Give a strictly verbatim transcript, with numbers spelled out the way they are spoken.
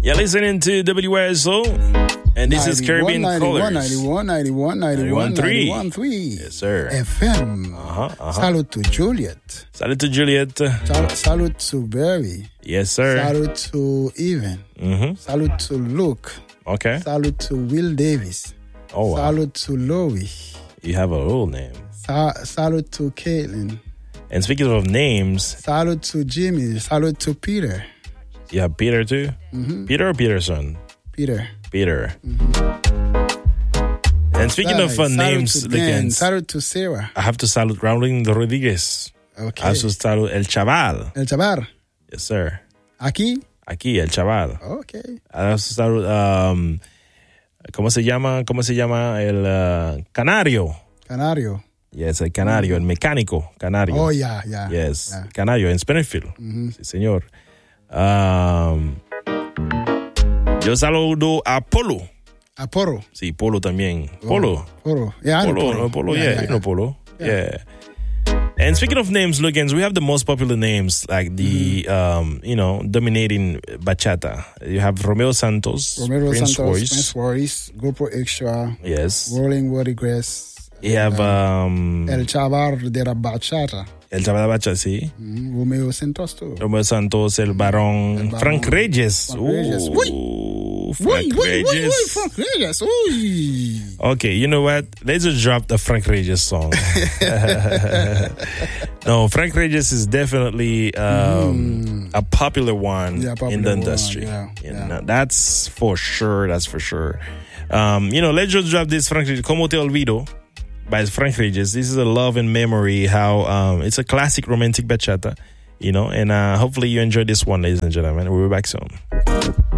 You're listening to W S O, and this is Caribbean Colors. ninety-one, ninety-one, ninety-one, ninety-one, three Yes, sir. F M. Uh-huh, uh-huh. Salute to Juliet. Salute to Juliet. Sal- salute to Barry. Yes, sir. Salute to Evan. Mm-hmm. Salute to Luke. Okay. Salute to Will Davis. Oh, wow. Salute to Louie. You have a whole name. Sa- salute to Caitlin. And speaking of names, Salute to Jimmy. Salute to Peter. you have Peter too? Mm-hmm. Peter or Peterson? Peter. Peter. Mm-hmm. And speaking Salute of fun salute names, to Dan. Lickens, Salute to Sarah. I have to salute Raulín Rodríguez. Okay. I also salute El Chaval. El Chavar. Yes, sir. Aquí. Aquí, El Chaval. Okay. I also salute, um, ¿cómo se llama? ¿Cómo se llama? El uh, Canario. Canario. Yes, el Canario, el mecánico Canario. Oh, yeah, yeah. Yes, Yeah. Canario en Springfield. Mm-hmm. Sí, señor. Um, yo saludo a Polo. A Poro. Sí, Polo también. Polo. Poro. Yeah, I know Polo, Poro. no, Polo, yeah, yeah, you yeah. know Polo. Yeah. And speaking of names, Lugans, we have the most popular names, like the, Mm-hmm. um, you know, dominating bachata. You have Romeo Santos, Romero Prince Santos, Royce. Prince Royce, Grupo Extra, Yes. Rolling Rodriguez, You have um, El Chavar de la Bachata, El Chaval Bacha, sí. mm, Romeo Santos too. Romeo Santos, El Barón, El Barón. Frank Reyes. Frank Reyes. Ooh, Uy, Frank uy, uy, Reyes. uy, Frank Reyes, uy. Okay, you know what? Let's just drop the Frank Reyes song. No, Frank Reyes is definitely um, a popular one Yeah, popular in the one, industry. yeah, You yeah. know, that's for sure. That's for sure. Um, you know, let's just drop this Frank Reyes. Como te olvido by Frank Reyes. This is a love and memory. How um, it's a classic romantic bachata. You know, and uh, hopefully you enjoy this one, ladies and gentlemen. We'll be back soon.